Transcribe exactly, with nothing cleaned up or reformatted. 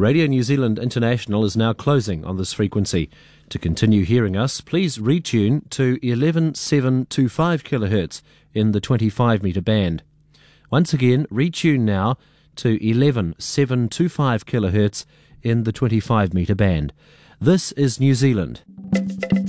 Radio New Zealand International is now closing on this frequency. To continue hearing us, please retune to eleven seven twenty-five kilohertz in the twenty-five metre band. Once again, retune now to eleven seven twenty-five kilohertz in the twenty-five metre band. This is New Zealand.